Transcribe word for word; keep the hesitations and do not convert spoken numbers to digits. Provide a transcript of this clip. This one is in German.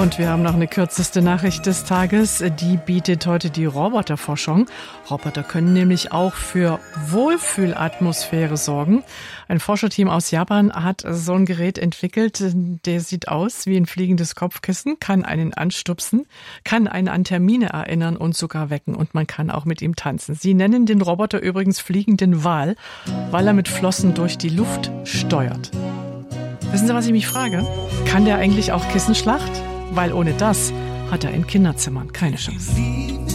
Und wir haben noch eine kürzeste Nachricht des Tages. Die bietet heute die Roboterforschung. Roboter können nämlich auch für Wohlfühlatmosphäre sorgen. Ein Forscherteam aus Japan hat so ein Gerät entwickelt. Der sieht aus wie ein fliegendes Kopfkissen, kann einen anstupsen, kann einen an Termine erinnern und sogar wecken. Und man kann auch mit ihm tanzen. Sie nennen den Roboter übrigens fliegenden Wal, weil er mit Flossen durch die Luft steuert. Wissen Sie, was ich mich frage? Kann der eigentlich auch Kissenschlacht? Weil ohne das hat er in Kinderzimmern keine Chance.